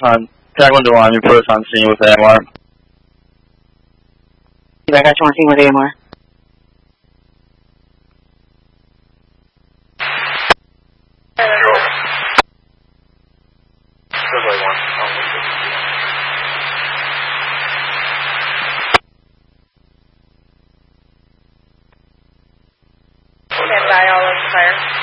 Tag 1 to line, you first on scene with AMR. I got you on scene with AMR. Stand by, all those fire.